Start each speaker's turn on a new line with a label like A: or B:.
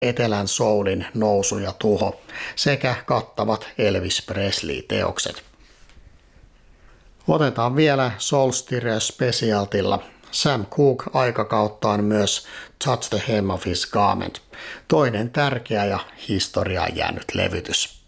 A: etelän soulin nousu ja tuho sekä kattavat Elvis Presley-teokset. Otetaan vielä Soul Stirrer Specialtilla Sam Cooke aikakauttaan myös Touch the Hem of His Garment, toinen tärkeä ja historiaan jäänyt levytys.